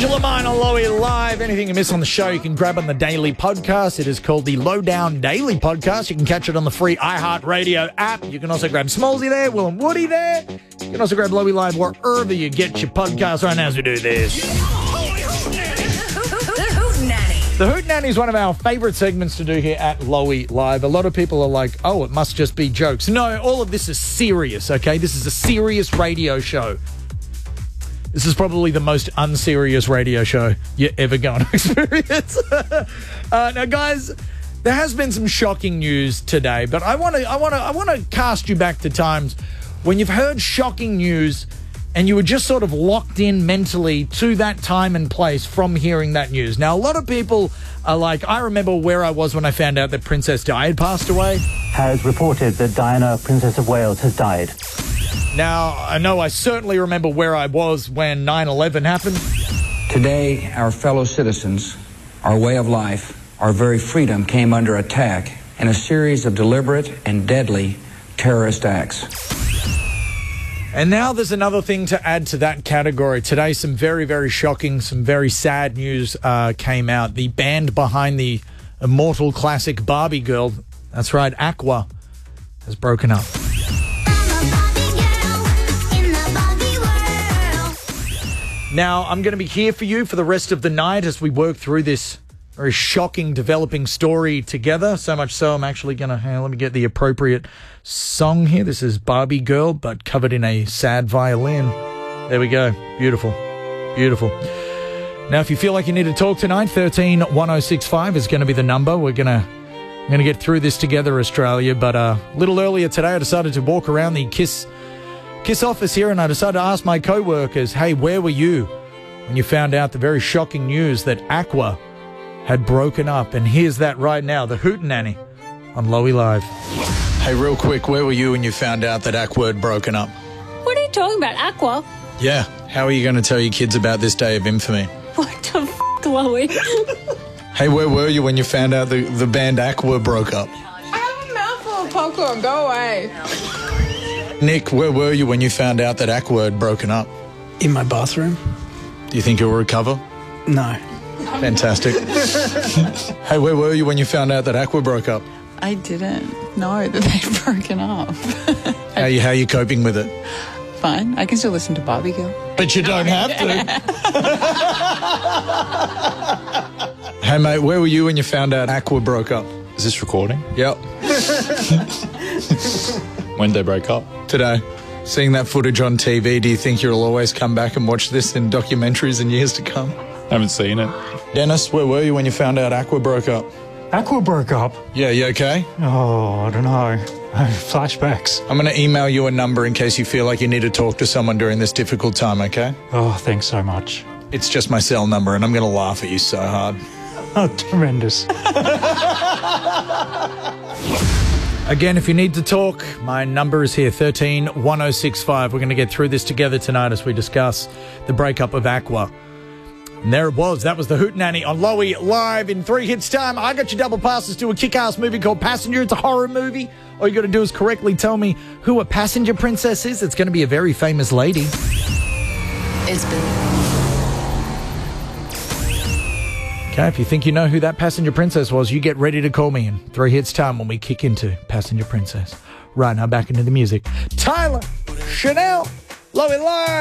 Angela Mine on Lowy Live. Anything you miss on the show, you can grab on the daily podcast. It is called the Lowdown Daily Podcast. You can catch it on the free iHeartRadio app. You can also grab Smallsy there, Will and Woody there. You can also grab Lowy Live wherever you get your podcast right now as we do this. The Hoot Nanny is one of our favourite segments to do here at Lowy Live. A lot of people are like, oh, it must just be jokes. No, all of this is serious, okay? This is a serious radio show. This is probably the most unserious radio show you're ever going to experience. Now, guys, there has been some shocking news today, but I want to cast you back to times when you've heard shocking news and you were just sort of locked in mentally to that time and place from hearing that news. Now, a lot of people are like, I remember where I was when I found out that Princess Di had passed away. Has reported that Diana, Princess of Wales, has died. Now, I know I certainly remember where I was when 9/11 happened. Today, our fellow citizens, our way of life, our very freedom came under attack in a series of deliberate and deadly terrorist acts. And now there's another thing to add to that category. Today, some very, very shocking, some very sad news came out. The band behind the immortal classic Barbie Girl, that's right, Aqua, has broken up. Now, I'm going to be here for you for the rest of the night as we work through this very shocking, developing story together. So much so, I'm actually going to... let me get the appropriate song here. This is Barbie Girl, but covered in a sad violin. There we go. Beautiful. Beautiful. Now, if you feel like you need to talk tonight, 131065 is going to be the number. We're going to get through this together, Australia. But a little earlier today, I decided to walk around the KISS office here, and I decided to ask my co-workers, hey, where were you when you found out the very shocking news that Aqua had broken up? And here's that right now, the Hoot Nanny on Lowy Live. Hey, real quick, where were you when you found out that Aqua had broken up? What are you talking about, Aqua? Yeah, how are you going to tell your kids about this day of infamy? What the f***, Lowy? Hey, where were you when you found out the band Aqua broke up? I have a mouthful of popcorn, go away. Nick, where were you when you found out that Aqua had broken up? In my bathroom. Do you think you'll recover? No. Fantastic. Hey, where were you when you found out that Aqua broke up? I didn't know that they'd broken up. How are you coping with it? Fine. I can still listen to Barbie Girl. But you don't have to. Hey, mate, where were you when you found out Aqua broke up? Is this recording? Yep. When did they break up? Today. Seeing that footage on TV, do you think you'll always come back and watch this in documentaries in years to come? Haven't seen it. Dennis, where were you when you found out Aqua broke up? Aqua broke up? Yeah, you okay? Oh, I don't know. Flashbacks. I'm going to email you a number in case you feel like you need to talk to someone during this difficult time, okay? Oh, thanks so much. It's just my cell number, and I'm going to laugh at you so hard. Oh, tremendous. Again, if you need to talk, my number is here, 131065. We're going to get through this together tonight as we discuss the breakup of Aqua. And there it was. That was the Hoot Nanny on Lowy Live in 3 hits time. I got you double passes to a kick-ass movie called Passenger. It's a horror movie. All you got to do is correctly tell me who a passenger princess is. It's going to be a very famous lady. It's Billy. Okay, if you think you know who that passenger princess was, you get ready to call me in 3 hits time when we kick into Passenger Princess. Right now, back into the music. Tyler, Chanel, Lowy Live.